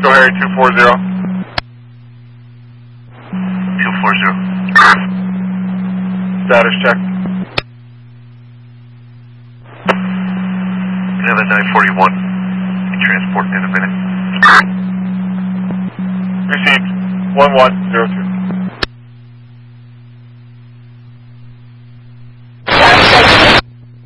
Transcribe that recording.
Go Harry 240. 240. Status check. You have a 941. You transport in a minute. Received 1102.